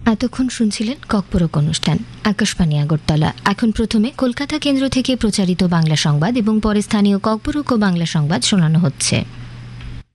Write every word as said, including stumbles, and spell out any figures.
এতক্ষণ শুনছিলেন ককপরক অনুষ্ঠান, আকাশবাণী আগরতলা। এখন প্রথমে কলকাতা কেন্দ্র থেকে প্রচারিত বাংলা সংবাদ এবং পরে স্থানীয় ককপরক ও বাংলা সংবাদ শোনানো হচ্ছে।